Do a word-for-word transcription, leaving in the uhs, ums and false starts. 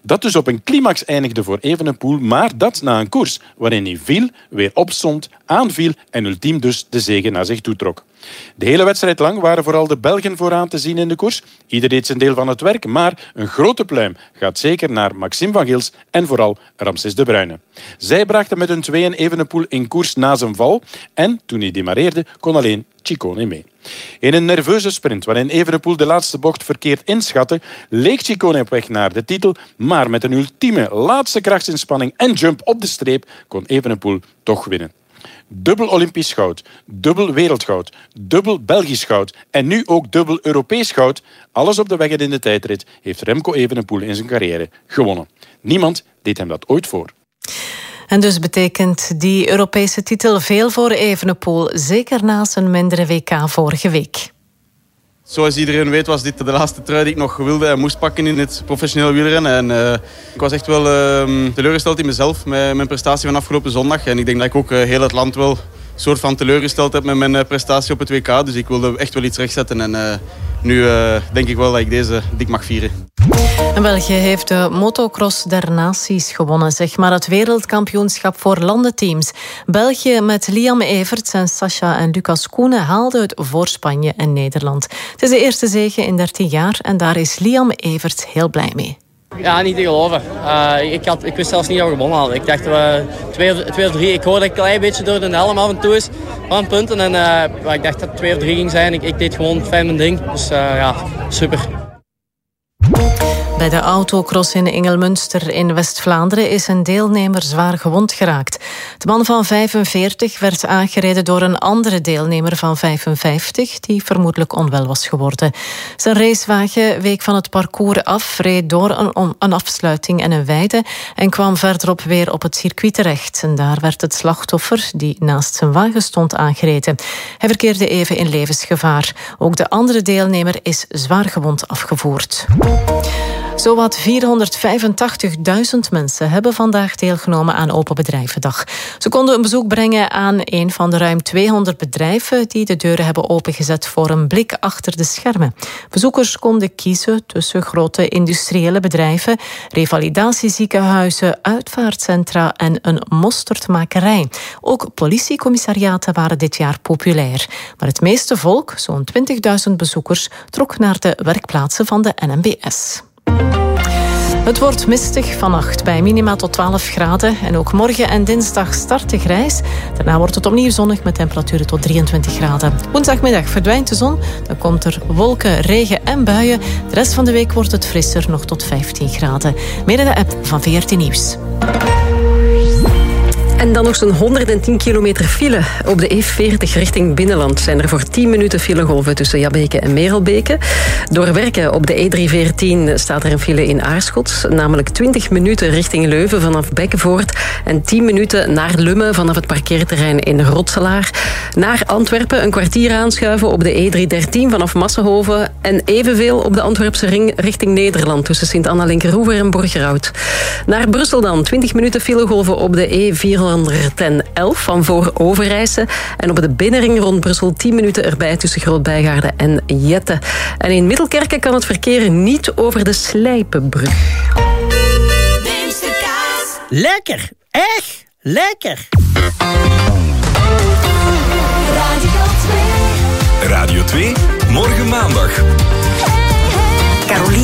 Dat dus op een climax eindigde voor Evenepoel, maar dat na een koers waarin hij viel, weer opstond, aanviel en ultiem dus de zege naar zich toetrok. De hele wedstrijd lang waren vooral de Belgen vooraan te zien in de koers. Ieder deed zijn deel van het werk, maar een grote pluim gaat zeker naar Maxime van Gils en vooral Ramses de Bruyne. Zij brachten met hun tweeën Evenepoel in koers na zijn val en toen hij demareerde kon alleen Ciccone mee. In een nerveuze sprint waarin Evenepoel de laatste bocht verkeerd inschatte, leek Ciccone op weg naar de titel, maar met een ultieme laatste krachtsinspanning en jump op de streep kon Evenepoel toch winnen. Dubbel Olympisch goud, dubbel wereldgoud, dubbel Belgisch goud en nu ook dubbel Europees goud. Alles op de weg en in de tijdrit heeft Remco Evenepoel in zijn carrière gewonnen. Niemand deed hem dat ooit voor. En dus betekent die Europese titel veel voor Evenepoel, zeker na zijn mindere W K vorige week. Zoals iedereen weet was dit de laatste trui die ik nog wilde en moest pakken in het professioneel wielrennen. En uh, ik was echt wel uh, teleurgesteld in mezelf met mijn prestatie van afgelopen zondag. En ik denk dat ik ook uh, heel het land wel een soort van teleurgesteld heb met mijn uh, prestatie op het W K. Dus ik wilde echt wel iets rechtzetten. En uh, nu uh, denk ik wel dat ik deze dik mag vieren. En België heeft de motocross der naties gewonnen, zeg maar het wereldkampioenschap voor landenteams. België met Liam Everts en Sascha en Lucas Koenen haalde het voor Spanje en Nederland. Het is de eerste zege in dertien jaar en daar is Liam Everts heel blij mee. Ja, niet te geloven. Uh, ik, had, ik wist zelfs niet dat we gewonnen hadden. Ik dacht dat we twee of, twee of drie... Ik hoorde een klein beetje door de helm af en toe eens van punten. En uh, ik dacht dat het twee of drie ging zijn. Ik, ik deed gewoon fijn mijn ding. Dus uh, ja, super. Bij de autocross in Engelmunster in West-Vlaanderen is een deelnemer zwaar gewond geraakt. De man van vijfenveertig werd aangereden door een andere deelnemer van vijfenvijftig... die vermoedelijk onwel was geworden. Zijn racewagen week van het parcours af, reed door een, een afsluiting en een weide... en kwam verderop weer op het circuit terecht. En daar werd het slachtoffer, die naast zijn wagen stond, aangereden. Hij verkeerde even in levensgevaar. Ook de andere deelnemer is zwaar gewond afgevoerd. Zowat vierhonderdvijfentachtigduizend mensen hebben vandaag deelgenomen aan Open Bedrijvendag. Ze konden een bezoek brengen aan een van de ruim tweehonderd bedrijven die de deuren hebben opengezet voor een blik achter de schermen. Bezoekers konden kiezen tussen grote industriële bedrijven, revalidatieziekenhuizen, uitvaartcentra en een mosterdmakerij. Ook politiecommissariaten waren dit jaar populair. Maar het meeste volk, zo'n twintigduizend bezoekers, trok naar de werkplaatsen van de N M B S. Het wordt mistig vannacht bij minima tot twaalf graden. En ook morgen en dinsdag start de grijs. Daarna wordt het opnieuw zonnig met temperaturen tot drieëntwintig graden. Woensdagmiddag verdwijnt de zon. Dan komt er wolken, regen en buien. De rest van de week wordt het frisser, nog tot vijftien graden. Meer in de app van V R T Nieuws. En dan nog zo'n honderdtien kilometer file. Op de E veertig richting binnenland zijn er voor tien minuten filegolven tussen Jabbeke en Merelbeke. Door werken op de E driehonderdveertien staat er een file in Aarschot. Namelijk twintig minuten richting Leuven vanaf Bekkenvoort. En tien minuten naar Lummen vanaf het parkeerterrein in Rotselaar. Naar Antwerpen een kwartier aanschuiven op de E driehonderddertien vanaf Massenhoven. En evenveel op de Antwerpse ring richting Nederland tussen Sint-Anna-Linkeroever en Borgerhout. Naar Brussel dan twintig minuten filegolven op de E vierhonderdelf van voor Overijse. En op de binnenring rond Brussel tien minuten erbij tussen Groot-Bijgaarden en Jette. En in Middelkerken kan het verkeer niet over de Slijpenbrug. Lekker, echt lekker. Radio twee. Radio twee, morgen maandag. Hey, hey. Caroline.